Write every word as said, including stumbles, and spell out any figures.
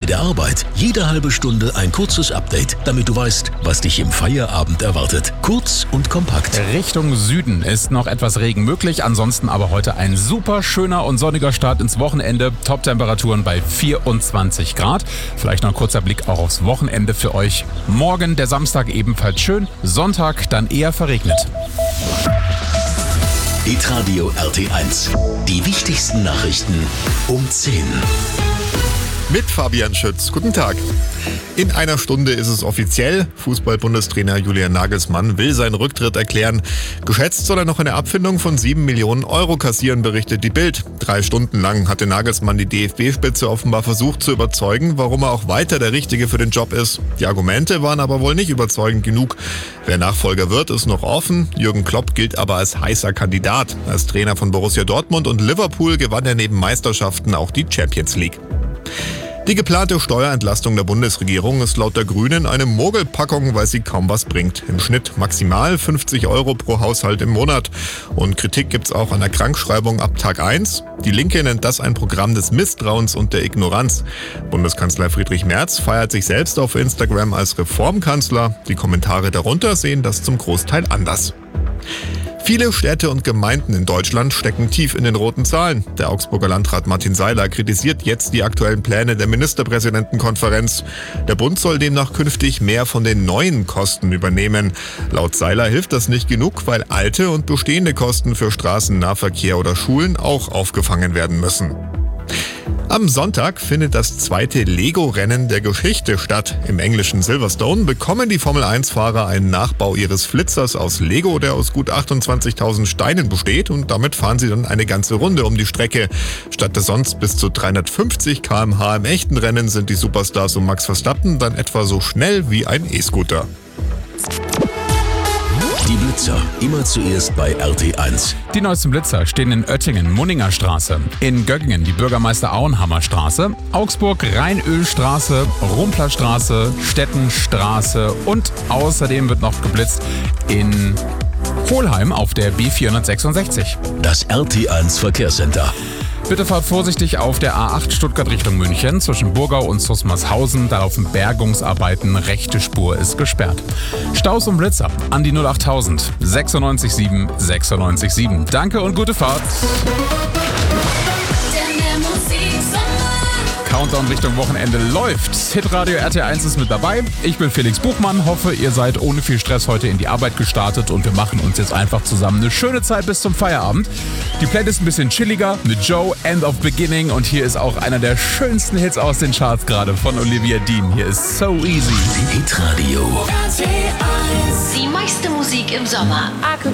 der Arbeit, jede halbe Stunde ein kurzes Update, damit du weißt, was dich im Feierabend erwartet. Kurz und kompakt. Richtung Süden ist noch etwas Regen möglich, ansonsten aber heute ein super schöner und sonniger Start ins Wochenende. Top-Temperaturen bei vierundzwanzig Grad. Vielleicht noch ein kurzer Blick auch aufs Wochenende für euch. Morgen der Samstag ebenfalls schön, Sonntag dann eher verregnet. Hitradio R T eins. Die wichtigsten Nachrichten um zehn. Mit Fabian Schütz. Guten Tag. In einer Stunde ist es offiziell. Fußball-Bundestrainer Julian Nagelsmann will seinen Rücktritt erklären. Geschätzt soll er noch eine Abfindung von sieben Millionen Euro kassieren, berichtet die Bild. Drei Stunden lang hatte Nagelsmann die D F B-Spitze offenbar versucht zu überzeugen, warum er auch weiter der Richtige für den Job ist. Die Argumente waren aber wohl nicht überzeugend genug. Wer Nachfolger wird, ist noch offen. Jürgen Klopp gilt aber als heißer Kandidat. Als Trainer von Borussia Dortmund und Liverpool gewann er neben Meisterschaften auch die Champions League. Die geplante Steuerentlastung der Bundesregierung ist laut der Grünen eine Mogelpackung, weil sie kaum was bringt. Im Schnitt maximal fünfzig Euro pro Haushalt im Monat. Und Kritik gibt's auch an der Krankschreibung ab Tag eins. Die Linke nennt das ein Programm des Misstrauens und der Ignoranz. Bundeskanzler Friedrich Merz feiert sich selbst auf Instagram als Reformkanzler. Die Kommentare darunter sehen das zum Großteil anders. Viele Städte und Gemeinden in Deutschland stecken tief in den roten Zahlen. Der Augsburger Landrat Martin Seiler kritisiert jetzt die aktuellen Pläne der Ministerpräsidentenkonferenz. Der Bund soll demnach künftig mehr von den neuen Kosten übernehmen. Laut Seiler hilft das nicht genug, weil alte und bestehende Kosten für Straßennahverkehr oder Schulen auch aufgefangen werden müssen. Am Sonntag findet das zweite Lego-Rennen der Geschichte statt. Im englischen Silverstone bekommen die Formel eins Fahrer einen Nachbau ihres Flitzers aus Lego, der aus gut achtundzwanzigtausend Steinen besteht, und damit fahren sie dann eine ganze Runde um die Strecke. Statt der sonst bis zu dreihundertfünfzig Kilometer pro Stunde im echten Rennen sind die Superstars um Max Verstappen dann etwa so schnell wie ein E-Scooter. Die Blitzer, immer zuerst bei R T eins. Die neuesten Blitzer stehen in Oettingen, Munninger Straße, in Göggingen die Bürgermeister Auenhammer Straße, Augsburg Rheinölstraße, Rumpler Straße, Stettenstraße und außerdem wird noch geblitzt in Hohlheim auf der B vierhundertsechsundsechzig. Das R T eins Verkehrscenter. Bitte fahrt vorsichtig auf der A acht Stuttgart Richtung München zwischen Burgau und Susmarshausen. Da laufen Bergungsarbeiten, rechte Spur ist gesperrt. Staus und Blitzer an die null achttausend sechsundneunzig sieben sechsundneunzig sieben. Danke und gute Fahrt. Countdown Richtung Wochenende läuft. Hitradio R T eins ist mit dabei. Ich bin Felix Buchmann, hoffe, ihr seid ohne viel Stress heute in die Arbeit gestartet und wir machen uns jetzt einfach zusammen eine schöne Zeit bis zum Feierabend. Die Playlist ein bisschen chilliger mit Joe, End of Beginning, und hier ist auch einer der schönsten Hits aus den Charts gerade von Olivia Dean. Hier ist So Easy. Hitradio. R T eins. Die meiste Musik im Sommer.